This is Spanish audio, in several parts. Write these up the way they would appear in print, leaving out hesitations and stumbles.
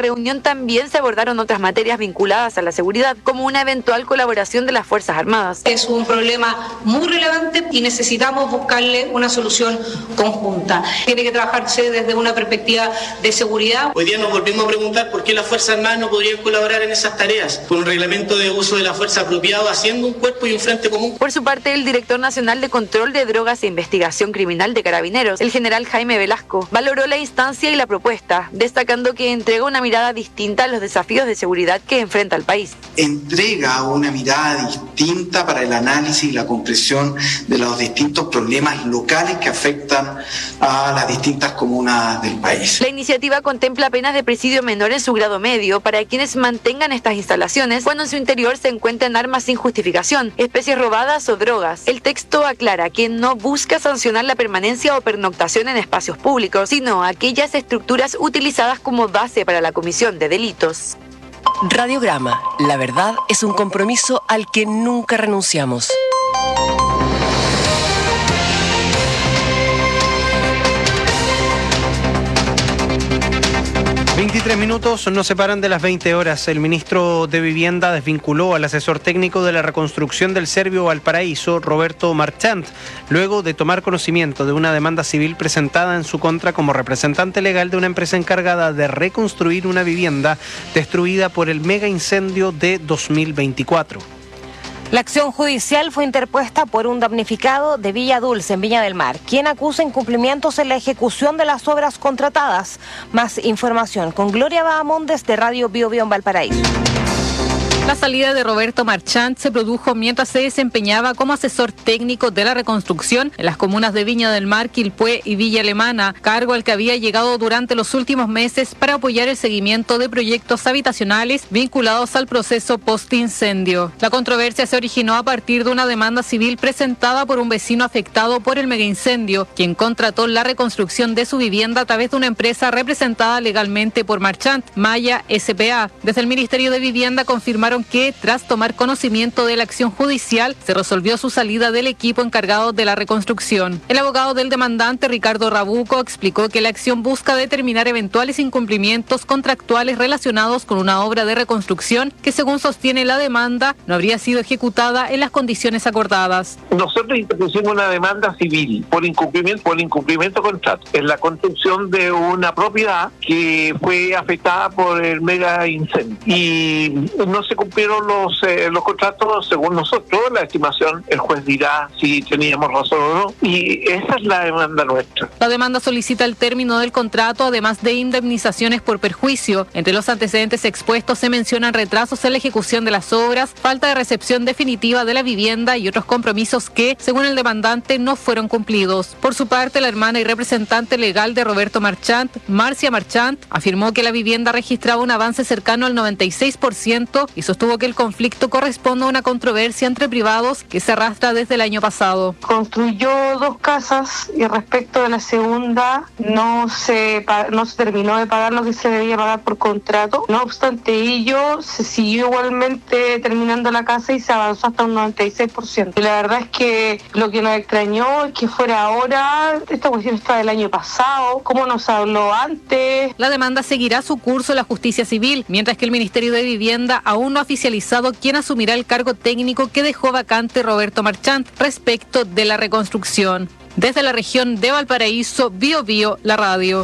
reunión también se abordaron otras materias vinculadas a la seguridad, como una eventual colaboración de las Fuerzas Armadas. Es un problema muy relevante y necesitamos buscarle una solución conjunta. Tiene que trabajarse desde una perspectiva de seguridad. Hoy día nos volvimos a preguntar por qué las Fuerzas Armadas no podrían colaborar en esas tareas, con un reglamento de uso de la fuerza apropiado, haciendo un cuerpo y un frente común. Por su parte, el director nacional de Control de Drogas e Investigación Criminal de Carabineros, el general Jaime Velasco, valoró la instancia y la propuesta, destacando que entrega una mirada distinta a los desafíos de seguridad que enfrenta el país. Entrega una mirada distinta para el análisis y la comprensión de los distintos problemas locales que afectan a las distintas comunas del país. La iniciativa contempla penas de presidio menor en su grado medio para quienes mantengan estas instalaciones cuando en su interior se encuentren armas sin justificación, especies robadas o drogas. El texto aclara que no busca sancionar la permanencia o pernoctación en espacios públicos, sino aquellas estructuras utilizadas como base para la comisión de delitos. Radiograma, la verdad es un compromiso al que nunca renunciamos. 23 minutos nos separan de las 20 horas. El ministro de Vivienda desvinculó al asesor técnico de la reconstrucción del Servio Valparaíso, Roberto Marchant, luego de tomar conocimiento de una demanda civil presentada en su contra como representante legal de una empresa encargada de reconstruir una vivienda destruida por el mega incendio de 2024. La acción judicial fue interpuesta por un damnificado de Villa Dulce, en Viña del Mar, quien acusa incumplimientos en la ejecución de las obras contratadas. Más información con Gloria Bahamondes de Radio Bio Bio en Valparaíso. La salida de Roberto Marchant se produjo mientras se desempeñaba como asesor técnico de la reconstrucción en las comunas de Viña del Mar, Quilpué y Villa Alemana, cargo al que había llegado durante los últimos meses para apoyar el seguimiento de proyectos habitacionales vinculados al proceso post-incendio. La controversia se originó a partir de una demanda civil presentada por un vecino afectado por el megaincendio, quien contrató la reconstrucción de su vivienda a través de una empresa representada legalmente por Marchant, Maya S.p.A. Desde el Ministerio de Vivienda confirmaron que, tras tomar conocimiento de la acción judicial, se resolvió su salida del equipo encargado de la reconstrucción. El abogado del demandante, Ricardo Rabuco, explicó que la acción busca determinar eventuales incumplimientos contractuales relacionados con una obra de reconstrucción que, según sostiene la demanda, no habría sido ejecutada en las condiciones acordadas. Nosotros interpusimos una demanda civil por incumplimiento contrato en la construcción de una propiedad que fue afectada por el mega incendio y no se cumplieron los contratos según nosotros. La estimación, el juez dirá si teníamos razón o no, y esa es la demanda nuestra. La demanda solicita el término del contrato, además de indemnizaciones por perjuicio. Entre los antecedentes expuestos se mencionan retrasos en la ejecución de las obras, falta de recepción definitiva de la vivienda y otros compromisos que, según el demandante, no fueron cumplidos. Por su parte, la hermana y representante legal de Roberto Marchant, Marcia Marchant, afirmó que la vivienda registraba un avance cercano al 96% y sostuvo que el conflicto corresponde a una controversia entre privados que se arrastra desde el año pasado. Construyó 2 casas y respecto de la segunda no se terminó de pagar lo que se debía pagar por contrato. No obstante ello, se siguió igualmente terminando la casa y se avanzó hasta un 96%. Y la verdad es que lo que nos extrañó es que fuera ahora. Esta cuestión está del año pasado, ¿cómo nos habló antes? La demanda seguirá su curso en la justicia civil, mientras que el Ministerio de Vivienda aún no ha oficializado quién asumirá el cargo técnico que dejó vacante Roberto Marchant respecto de la reconstrucción. Desde la región de Valparaíso, Bio Bio, la radio.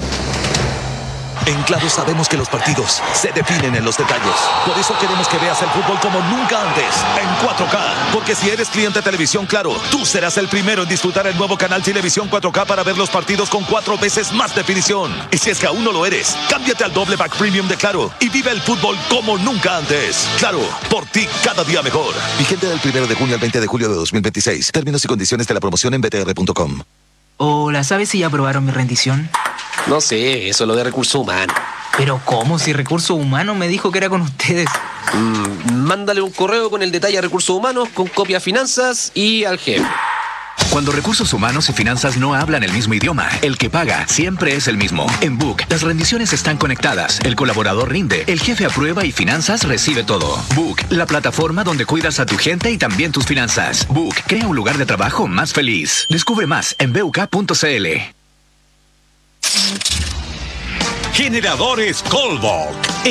En Claro sabemos que los partidos se definen en los detalles. Por eso queremos que veas el fútbol como nunca antes, en 4K. Porque si eres cliente de Televisión Claro, tú serás el primero en disfrutar el nuevo canal Televisión 4K para ver los partidos con 4 veces más definición. Y si es que aún no lo eres, cámbiate al doble pack premium de Claro y vive el fútbol como nunca antes. Claro, por ti cada día mejor. Vigente del 1 de junio al 20 de julio de 2026. Términos y condiciones de la promoción en btr.com. Hola, ¿sabes si ya aprobaron mi rendición? No sé, eso es lo de recursos humanos. ¿Pero cómo? Si Recursos Humanos me dijo que era con ustedes. Mándale un correo con el detalle a Recursos Humanos, con copia a Finanzas y al jefe. Cuando Recursos Humanos y Finanzas no hablan el mismo idioma, el que paga siempre es el mismo. En Book, las rendiciones están conectadas, el colaborador rinde, el jefe aprueba y Finanzas recibe todo. Book, la plataforma donde cuidas a tu gente y también tus finanzas. Book, crea un lugar de trabajo más feliz. Descubre más en buk.cl. Generadores Colbach.